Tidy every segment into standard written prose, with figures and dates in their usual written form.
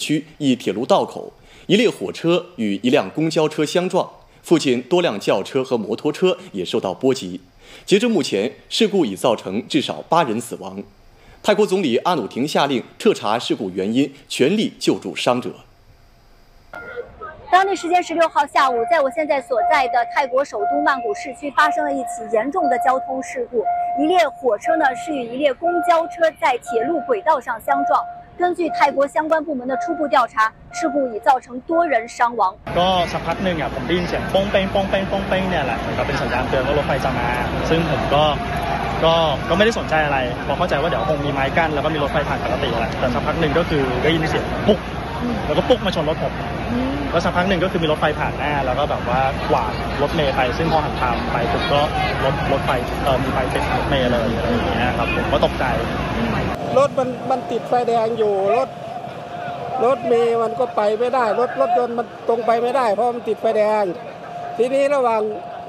区一铁路道口，一列火车与一辆公交车相撞，附近多辆轿车和摩托车也受到波及。截至目前，事故已造成至少8人死亡。泰国总理阿努廷下令彻查事故原因，全力救助伤者。 当地时间16号下午，在我现在所在的泰国首都曼谷市区发生了一起严重的交通事故。一列火车呢是与一列公交车在铁路轨道上相撞。根据泰国相关部门的初步调查，事故已造成多人伤亡。 ก็สักพักหนึ่งผมได้ยินเสียงป้องเป้งป้องเป้งป้องเป้งเนี่ยแหละก็เป็นสัญญาณเตือนว่ารถไฟจะมาซึ่งผมก็ไม่ได้สนใจอะไรเพราะเข้าใจว่าเดี๋ยวคงมีไม้กั้นแล้วก็มีรถไฟผ่านปกติแหละแต่สักพักหนึ่งก็คือได้ยินเสียงปุ๊กแล้วก็ปุ๊กมาชนรถผมแล้วสักพักหนึ่งก็คือมีรถไฟผ่านหน้าแล้วก็แบบว่ากวาดรถเมล์ไปซึ่งพอหันทางไปผมก็รถไฟมีไฟติดรถเมล์เลยอะไรอย่างเงี้ยครับผมก็ตกใจรถมันติดไฟแดงอยู่รถเมล์มันก็ไปไม่ได้รถยนต์มันตรงไปไม่ได้เพราะมันติดไฟแดงทีนี้ระหว่าง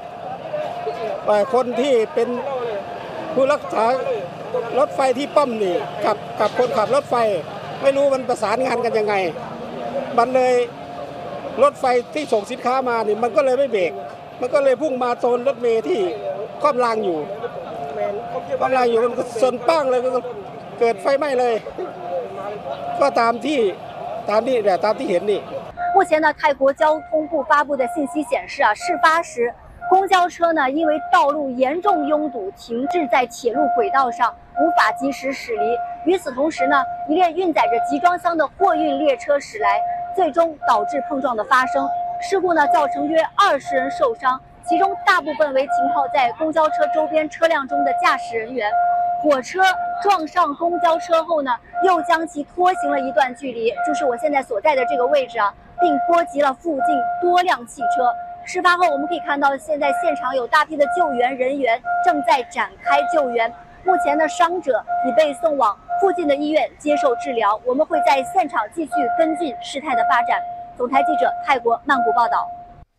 คนที่เป็นผู้รักษารถไฟที่ป้อมนี่กับคนขับรถไฟไม่รู้มันประสานงานกันยังไงมันเลยรถไฟที่ส่งสินค้ามานี่มันก็เลยไม่เบรกมันก็เลยพุ่งมาโซนรถเมล์ที่คว่ำรางอยู่มันก็ชนปั้งเลยก็เกิดไฟไหม้เลยก็ตามที่เห็นนี่目前呢，泰国交通部发布的信息显示事发时公交车呢因为道路严重拥堵，停滞在铁路轨道上，无法及时驶离。与此同时呢，一列运载着集装箱的货运列车驶来，最终导致碰撞的发生。事故呢造成约20人受伤，其中大部分为停靠在公交车周边车辆中的驾驶人员。火车撞上公交车后呢，又将其拖行了一段距离，就是我现在所在的这个位置并波及了附近多辆汽车。事发后，我们可以看到，现在现场有大批的救援人员正在展开救援。目前的伤者已被送往附近的医院接受治疗。我们会在现场继续跟进事态的发展。总台记者泰国曼谷报道。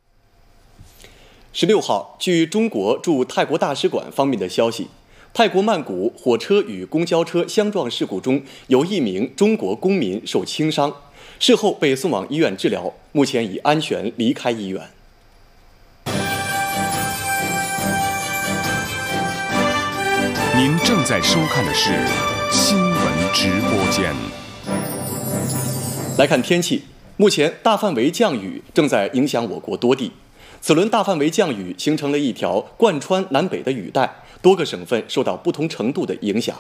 16号，据中国驻泰国大使馆方面的消息，泰国曼谷火车与公交车相撞事故中，有1名中国公民受轻伤，事后被送往医院治疗，目前已安全离开医院。 您正在收看的是新闻直播间。 来看天气，目前大范围降雨正在影响我国多地。此轮大范围降雨形成了一条贯穿南北的雨带，多个省份受到不同程度的影响。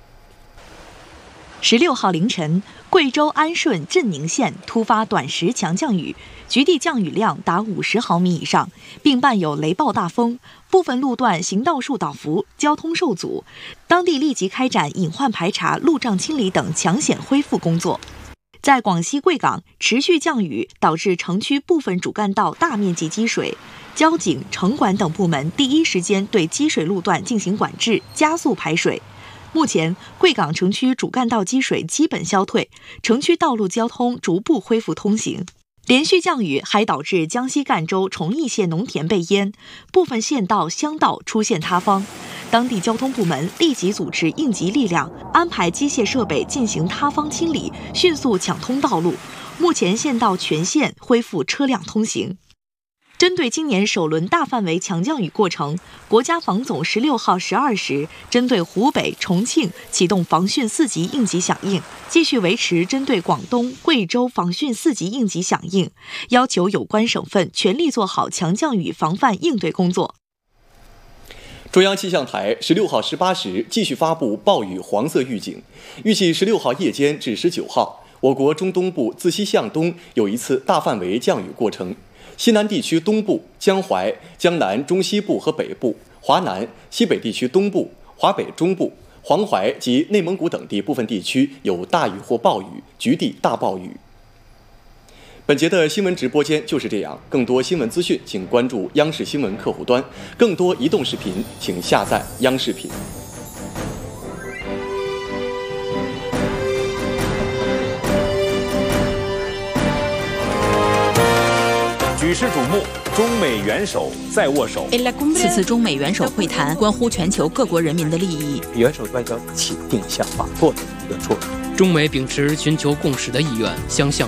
16号凌晨，贵州安顺镇宁县突发短时强降雨，局地降雨量达50毫米以上，并伴有雷暴大风，部分路段行道树倒伏，交通受阻。当地立即开展隐患排查、路障清理等抢险恢复工作。在广西贵港，持续降雨导致城区部分主干道大面积积水，交警、城管等部门第一时间对积水路段进行管制，加速排水。目前，贵港城区主干道积水基本消退，城区道路交通逐步恢复通行。连续降雨还导致江西赣州崇义县农田被淹，部分县道、乡道出现塌方。当地交通部门立即组织应急力量，安排机械设备进行塌方清理，迅速抢通道路。目前县道全线恢复车辆通行。针对今年首轮大范围强降雨过程，国家防总16号12时针对湖北、重庆启动防汛4级应急响应，继续维持针对广东、贵州防汛4级应急响应，要求有关省份全力做好强降雨防范应对工作。 中央气象台16号18时继续发布暴雨黄色预警，预计16号夜间至19号，我国中东部自西向东有一次大范围降雨过程。西南地区东部、江淮、江南中西部和北部、华南、西北地区东部、华北中部、黄淮及内蒙古等地部分地区有大雨或暴雨，局地大暴雨。本节的新闻直播间就是这样，更多新闻资讯请关注央视新闻客户端，更多移动视频请下载央视频。 举世瞩目，中美元首再握手。 此次中美元首会谈关乎全球各国人民的利益， 元首外交起定向法做的一个措施。 中美秉持寻求共识的意愿，相向